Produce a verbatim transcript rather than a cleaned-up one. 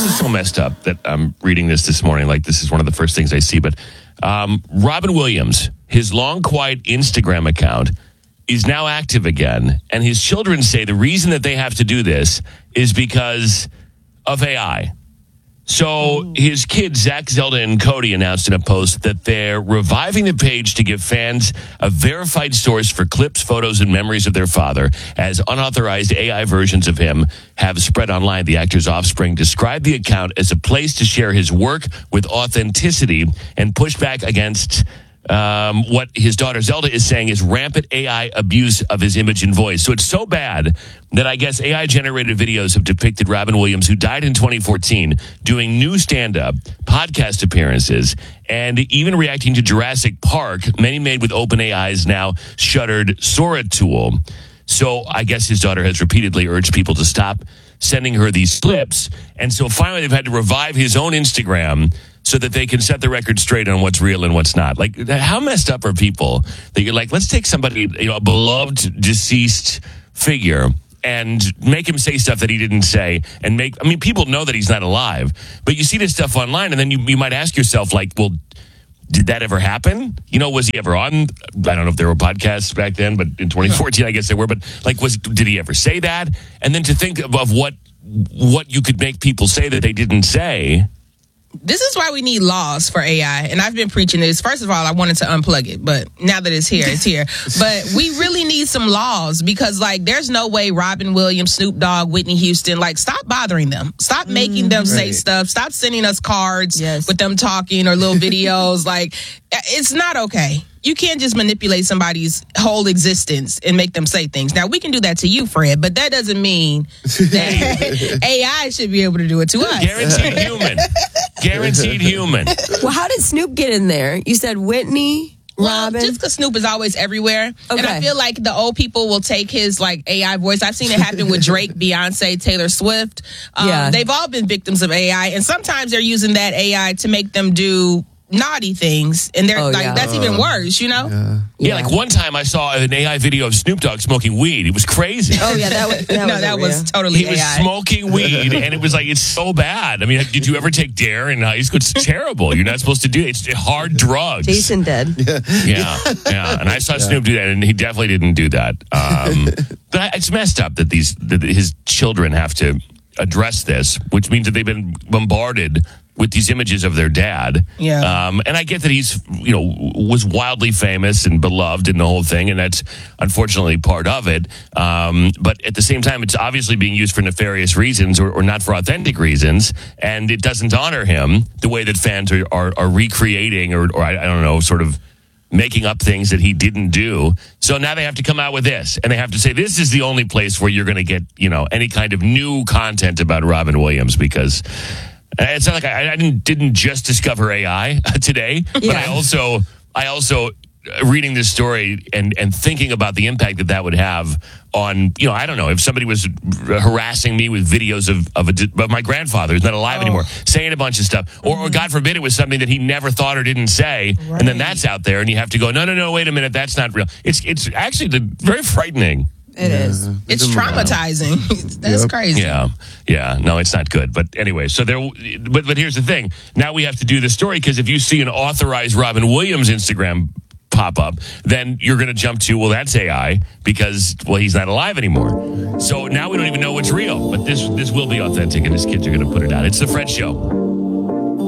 is so messed up that I'm reading this this morning. Like, this is one of the first things I see. But um, Robin Williams, his long, quiet Instagram account is now active again. And his children say the reason that they have to do this is because of A I. So his kids, Zach, Zelda, and Cody, announced in a post that they're reviving the page to give fans a verified source for clips, photos, and memories of their father, as unauthorized A I versions of him have spread online. The actor's offspring described the account as a place to share his work with authenticity and push back against Um, what his daughter Zelda is saying is rampant A I abuse of his image and voice. So it's so bad that I guess A I-generated videos have depicted Robin Williams, who died in twenty fourteen, doing new stand-up, podcast appearances, and even reacting to Jurassic Park, many made with OpenAI's now shuttered Sora tool. So I guess his daughter has repeatedly urged people to stop sending her these clips. And so finally they've had to revive his own Instagram so that they can set the record straight on what's real and what's not. Like, how messed up are people that you're like, let's take somebody, you know, a beloved deceased figure and make him say stuff that he didn't say and make, I mean, people know that he's not alive, but you see this stuff online and then you, you might ask yourself, like, well, did that ever happen? You know, was he ever on? I don't know if there were podcasts back then, but in twenty fourteen, I guess there were. But like, was did he ever say that? And then to think of, of what what you could make people say that they didn't say. This is why we need laws for A I. And I've been preaching this. First of all, I wanted to unplug it, but now that it's here, it's here. But we really need some laws because, like, there's no way Robin Williams, Snoop Dogg, Whitney Houston, like, stop bothering them. Stop making mm, them right. say stuff. Stop sending us cards yes. with them talking or little videos. Like, it's not okay. You can't just manipulate somebody's whole existence and make them say things. Now, we can do that to you, Fred, but that doesn't mean that A I should be able to do it to us. Guaranteed human. Guaranteed human. Well, how did Snoop get in there? You said Whitney, well, Robin? Just because Snoop is always everywhere. Okay. And I feel like the old people will take his, like, A I voice. I've seen it happen with Drake, Beyonce, Taylor Swift. Um, yeah. They've all been victims of A I, and sometimes they're using that A I to make them do naughty things, and they're oh, like yeah. that's even worse, you know. Yeah. Yeah, yeah, like one time I saw an A I video of Snoop Dogg smoking weed. It was crazy. Oh yeah, that was that no, was, that was totally he A I. Was smoking weed, and it was like it's so bad. I mean, did you ever take Dare in high school? It's terrible. You're not supposed to do it. It's hard drugs. Jason did. Yeah, yeah, yeah. And I saw yeah. Snoop do that, and he definitely didn't do that. Um, but it's messed up that these that his children have to address this, which means that they've been bombarded with these images of their dad. Yeah. Um, and I get that he's, you know, was wildly famous and beloved in the whole thing, and that's unfortunately part of it. Um, but at the same time, it's obviously being used for nefarious reasons or, or not for authentic reasons, and it doesn't honor him the way that fans are, are, are recreating or, or I, I don't know, sort of making up things that he didn't do. So now they have to come out with this, and they have to say this is the only place where you're going to get, you know, any kind of new content about Robin Williams, because it's not like I, I didn't didn't just discover A I today, but yeah. I also I also reading this story and and thinking about the impact that that would have on, you know, I don't know, if somebody was harassing me with videos of of, a, of my grandfather who's not alive oh. anymore, saying a bunch of stuff, or, mm-hmm. or God forbid it was something that he never thought or didn't say, right. and then that's out there, and you have to go, no, no, no, wait a minute, that's not real. It's it's actually the, very frightening. It yeah. is. It's traumatizing. That's yep. crazy. Yeah, yeah. No, it's not good. But anyway, so there. But but here's the thing. Now we have to do the story, because if you see an authorized Robin Williams Instagram pop up, then you're going to jump to, well, that's A I, because well, he's not alive anymore. So now we don't even know what's real. But this this will be authentic, and his kids are going to put it out. It's the Fred Show.